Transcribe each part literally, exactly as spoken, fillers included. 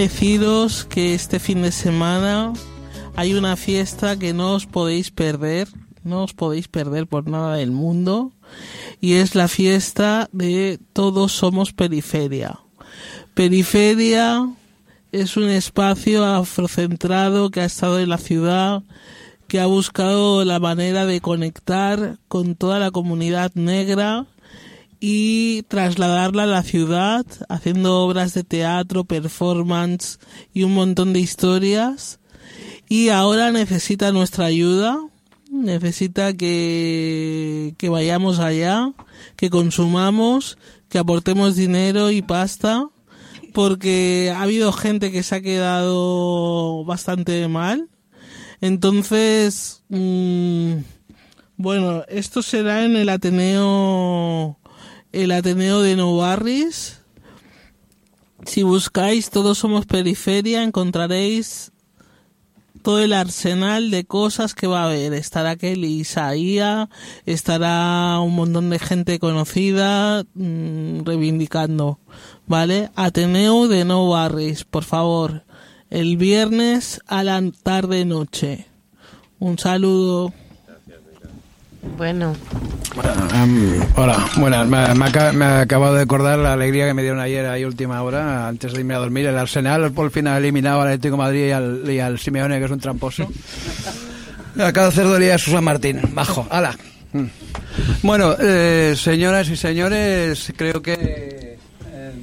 Deciros que este fin de semana hay una fiesta que no os podéis perder, no os podéis perder por nada del mundo, y es la fiesta de Todos Somos Periferia. Periferia es un espacio afrocentrado que ha estado en la ciudad, que ha buscado la manera de conectar con toda la comunidad negra y trasladarla a la ciudad, haciendo obras de teatro, performance y un montón de historias. Y ahora necesita nuestra ayuda, necesita que, que vayamos allá, que consumamos, que aportemos dinero y pasta, porque ha habido gente que se ha quedado bastante mal. Entonces, mmm, bueno, esto será en el Ateneo, el Ateneo de Nou Barris. Si buscáis Todos Somos Periferia, encontraréis todo el arsenal de cosas que va a haber. Estará Kelly Isaía, estará un montón de gente conocida mmm, reivindicando, ¿vale? Ateneo de Nou Barris, por favor, el viernes a la tarde-noche. Un saludo. Bueno. Um, hola, buenas. Me, me, acabo, me acabo de acordar la alegría que me dieron ayer a última hora, antes de irme a dormir. El Arsenal por fin ha eliminado al Atlético de Madrid y al, y al Simeone, que es un tramposo. A cada cerdoría es San Martín. Bajo, ala. Bueno, eh, señoras y señores, creo que eh,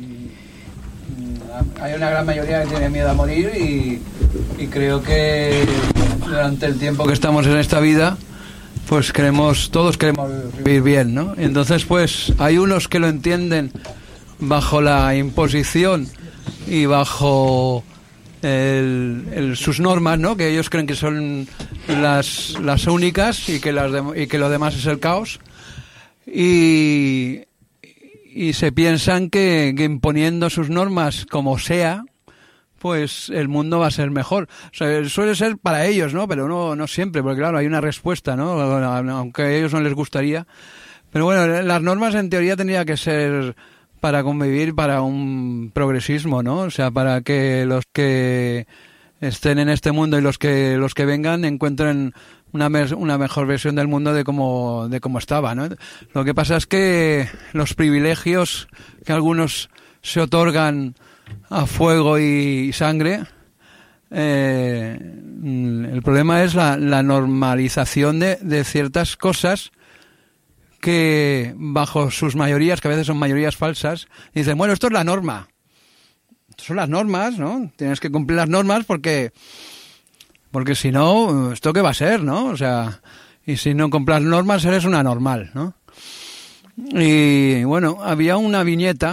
hay una gran mayoría que tiene miedo a morir y, y creo que durante el tiempo que estamos en esta vida, pues queremos, todos queremos vivir bien, ¿no? Entonces, pues, hay unos que lo entienden bajo la imposición y bajo el, el, sus normas, ¿no? Que ellos creen que son las, las únicas y que, las de, y que lo demás es el caos. Y, y se piensan que, que imponiendo sus normas como sea, pues el mundo va a ser mejor. O sea, suele ser para ellos, ¿no? Pero no, no siempre, porque claro, hay una respuesta, ¿no? Aunque a ellos no les gustaría. Pero bueno, las normas en teoría tendría que ser para convivir, para un progresismo, ¿no? O sea, para que los que estén en este mundo y los que los que vengan encuentren una una mejor versión del mundo de cómo de cómo estaba, ¿no? Lo que pasa es que los privilegios que algunos se otorgan a fuego y sangre, eh, el problema es la, la normalización de, de ciertas cosas que bajo sus mayorías, que a veces son mayorías falsas, dicen, bueno, esto es la norma, esto son las normas, ¿no? Tienes que cumplir las normas porque porque si no, ¿esto qué va a ser, no? O sea, y si no cumplas normas eres una normal, ¿no? Y bueno, había una viñeta